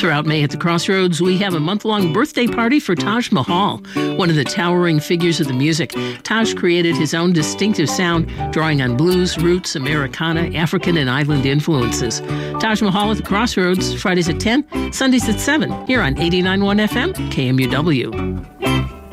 Throughout May at the Crossroads, we have a month-long birthday party for Taj Mahal, one of the towering figures of the music. Taj created his own distinctive sound, drawing on blues, roots, Americana, African, and island influences. Taj Mahal at the Crossroads, Fridays at 10, Sundays at 7, here on 89.1 FM, KMUW.